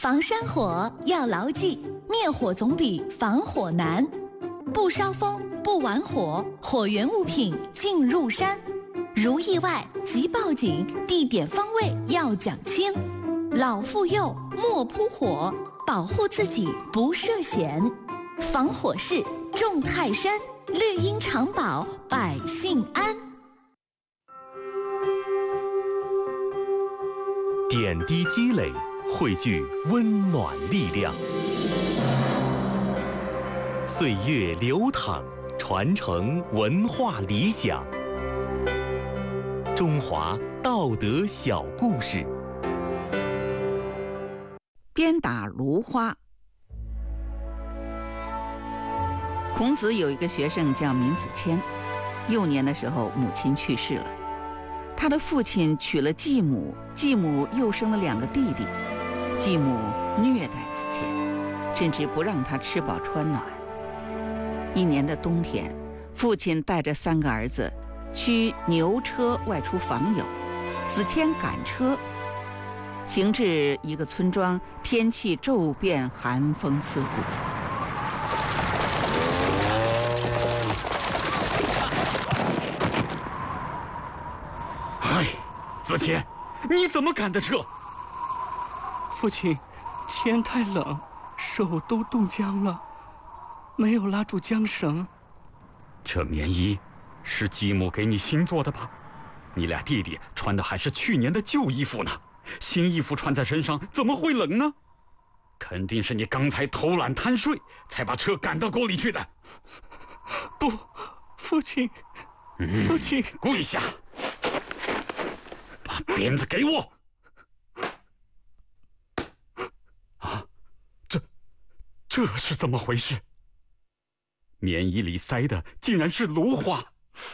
防山火要牢记，灭火总比防火难。不烧风，不玩火，火源物品进入山。如意外即报警，地点方位要讲清。老妇幼莫扑火，保护自己不涉险。防火势重泰山，绿荫长保百姓安。 点滴积累，汇聚温暖力量。岁月流淌，传承文化理想。中华道德小故事。 鞭打芦花。孔子有一个学生叫闵子骞，幼年的时候母亲去世了，他的父亲娶了继母，继母又生了2个弟弟，继母虐待子骞，甚至不让他吃饱穿暖。一年的冬天，父亲带着3个儿子驱牛车外出访友，子骞赶车，行至一个村庄，天气骤变，寒风刺骨。 哎，子骞，你怎么赶的车？ 父亲，天太冷，手都冻僵了，没有拉住缰绳。 这棉衣是继母给你新做的吧？你俩弟弟穿的还是去年的旧衣服呢，新衣服穿在身上怎么会冷呢？肯定是你刚才偷懒贪睡，才把车赶到沟里去的。 不，父亲，父亲， 跪下，把鞭子给我！啊，这是怎么回事？棉衣里塞的竟然是芦花！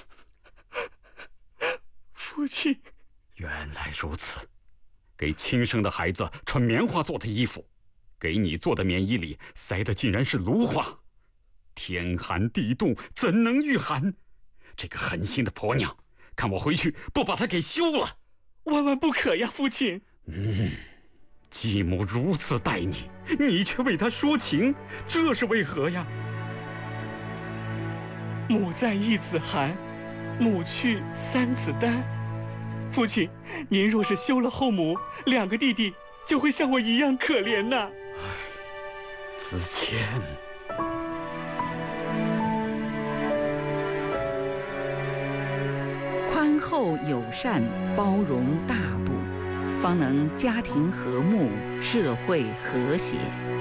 父亲， 原来如此，给亲生的孩子穿棉花做的衣服，给你做的棉衣里塞的竟然是芦花！天寒地冻，怎能御寒？这个狠心的婆娘，看我回去不把她给休了！ 万万不可呀，父亲！ 继母如此待你，你却为她说情，这是为何呀？ 母在1子寒，母去3子丹。父亲，您若是休了后母，2个弟弟就会像我一样可怜呐。 子骞， 宽厚友善，包容大度，方能家庭和睦，社会和谐。